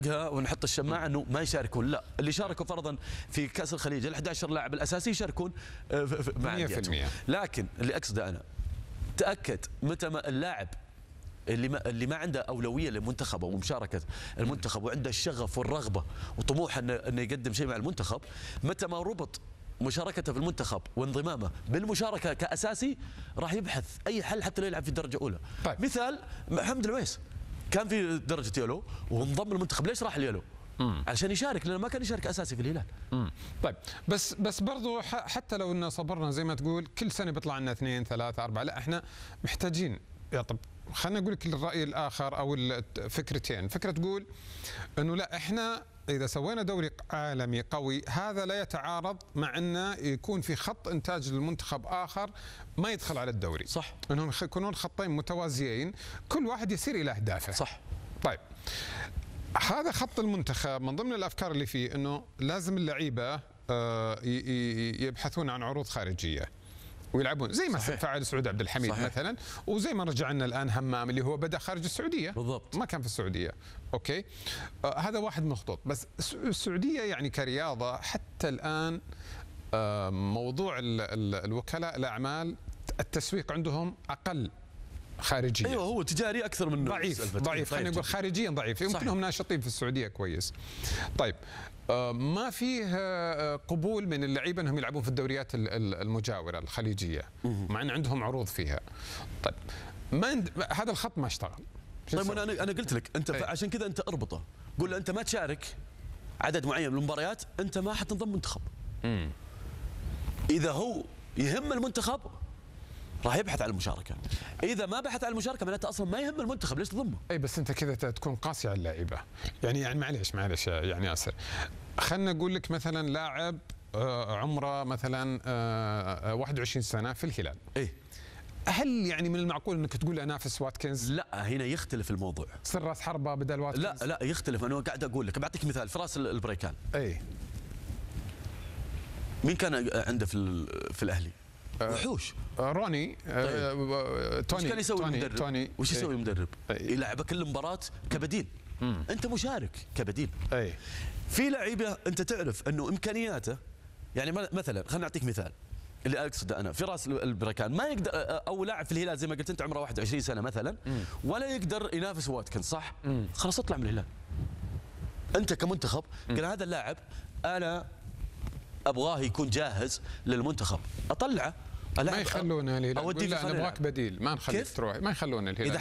ونحط الشماعه انه ما يشاركون، لا اللي شاركوا فرضا في كاس الخليج ال 11 لاعب الاساسي يشاركون مع 100%. لكن اللي اقصده انا تاكد متى ما اللاعب اللي ما عنده اولويه لمنتخبه ومشاركه المنتخب وعنده الشغف والرغبه وطموح انه يقدم شيء مع المنتخب، متى ما ربط مشاركته في المنتخب وانضمامه بالمشاركه كاساسي راح يبحث اي حل حتى لو يلعب في الدرجه الاولى. طيب. مثال محمد الويس كان في درجه يلو وانضم المنتخب، ليش راح اليلو؟ عشان يشارك، لانه ما كان يشارك اساسي في الهلال. طيب بس برضو حتى لو ان صبرنا زي ما تقول كل سنه بيطلع لنا 2 3 4، لا احنا محتاجين طب خلينا نقول لك الراي الاخر او الفكرتين. فكره تقول انه لا احنا اذا سوينا دوري عالمي قوي هذا لا يتعارض مع انه يكون في خط انتاج للمنتخب اخر ما يدخل على الدوري، صح، انهم يكونون خطين متوازيين كل واحد يسير الى اهدافه. صح. طيب هذا خط المنتخب من ضمن الافكار اللي فيه انه لازم اللعيبه يبحثون عن عروض خارجيه ويلعبون زي ما فعل سعود عبد الحميد مثلا، وزي ما رجع لنا الان همام اللي هو بدا خارج السعوديه بالضبط، ما كان في السعوديه. اوكي هذا واحد من الخطوط. بس السعوديه يعني كرياضه حتى الان موضوع الوكلاء الاعمال التسويق عندهم اقل خارجيا. ايوه هو تجاري اكثر من ضعيف خلينا نقول خارجيا ضعيف، يمكنهم ناشطين في السعوديه كويس. طيب ما فيه قبول من اللعيبه انهم يلعبون في الدوريات المجاوره الخليجيه مع ان عندهم عروض فيها. طيب هذا الخط ما اشتغل. طيب انا قلت لك انت عشان كذا انت اربطه، قول له انت ما تشارك عدد معين من المباريات انت ما حتنضم منتخب. اذا هو يهم المنتخب راح يبحث عن المشاركه، اذا ما بحث عن المشاركه معناته اصلا ما يهم المنتخب، ليش تضمه؟ اي بس انت كذا تكون قاسي على اللعيبه. يعني معليش يعني ياسر، خلنا نقول لك مثلا لاعب عمره مثلا 21 سنه في الهلال. ايه هل يعني من المعقول انك تقول انافس واتكنز؟ لا هنا يختلف الموضوع. صر راس حربه بدل واتكنز؟ لا يختلف. انا قاعد اقول لك، بعطيك مثال فراس البريكان. اي مين كان عنده في الاهلي؟ وحوش. روني. توني. وش كان يسوي المدرب؟ توني. وش يسوي المدرب؟ يلعبك كل مباراة كبديل. انت مشارك كبديل. في لعيبه انت تعرف انه امكانياته، يعني مثلا خلينا نعطيك مثال اللي اقصده انا، فراس البركان ما يقدر، او لاعب في الهلال زي ما قلت انت عمره 21 سنه مثلا ولا يقدر ينافس واتكنز، صح؟ خلاص اطلع من الهلال. انت كمنتخب قال هذا اللاعب انا ابغاه يكون جاهز للمنتخب، اطلعه. ما يخلونه الهلال، لا نبغاك بديل، ما نخليك تروح، ما يخلون الهلال.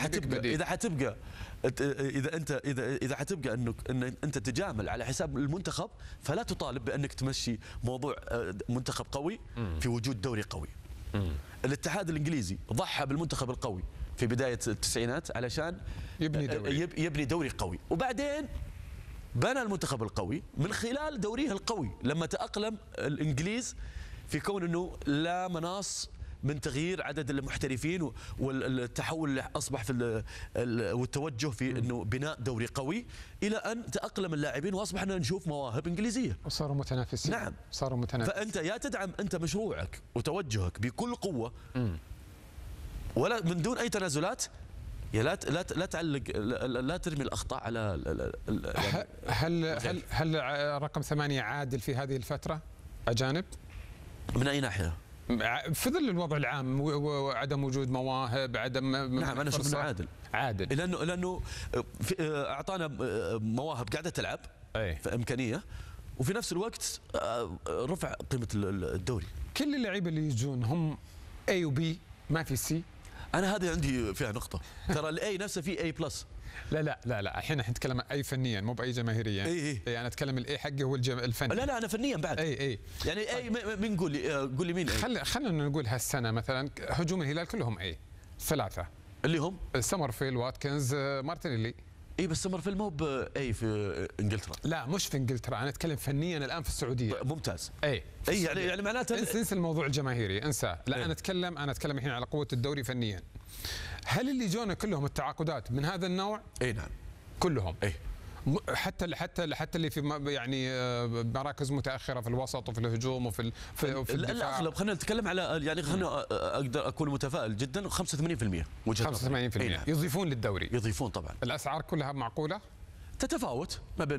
اذا حتبقى انك انت تجامل على حساب المنتخب، فلا تطالب بانك تمشي موضوع منتخب قوي في وجود دوري قوي. الاتحاد الانجليزي ضحى بالمنتخب القوي في بدايه التسعينات علشان يبني دوري قوي، وبعدين بنى المنتخب القوي من خلال دوريه القوي لما تأقلم الانجليز في كون انه لا مناص من تغيير عدد المحترفين والتحول اللي اصبح في والتوجه في انه بناء دوري قوي، الى ان تأقلم اللاعبين واصبحنا نشوف مواهب انجليزيه وصاروا متنافسين. نعم صاروا متنافسين. فانت يا تدعم انت مشروعك وتوجهك بكل قوه ولا من دون اي تنازلات، يا لا تعلق، لا ترمي الاخطاء على هل رقم 8 عادل في هذه الفتره؟ اجانب؟ من اي ناحيه؟ في ظل الوضع العام وعدم وجود مواهب، عدم. نعم انا اشوف انه عادل لانه اعطانا مواهب قاعده تلعب في امكانيه، وفي نفس الوقت رفع قيمه الدوري. كل اللعيبه اللي يجون هم اي وبي، ما في سي. انا هذه عندي فيها نقطه، ترى الاي نفسه في اي بلس. لا الحين احنا نتكلم اي فنيا مو باي جماهيريا. اي انا اتكلم الاي حقي هو الفني. لا انا فنيا بعد. اي يعني اي مين قول لي مين؟ خلينا نقول هالسنه مثلا هجوم الهلال كلهم اي 3 اللي هم سمرفيل، واتكنز، مارتينيلي. اي بس سمرفيل مو باي في انجلترا. لا مش في انجلترا، انا اتكلم فنيا الان في السعوديه. ممتاز. اي يعني معناته انسى الموضوع الجماهيري، انساه. لا انا اتكلم الحين على قوه الدوري فنيا. هل اللي جونا كلهم التعاقدات من هذا النوع؟ اي نعم كلهم. حتى اللي في يعني مراكز متاخره في الوسط وفي الهجوم وفي الدفاع. الاغلب خلينا نتكلم على، يعني خلينا اقدر اكون متفائل جدا 85% 85% يضيفون للدوري. يضيفون طبعا. الاسعار كلها معقوله؟ تتفاوت ما بين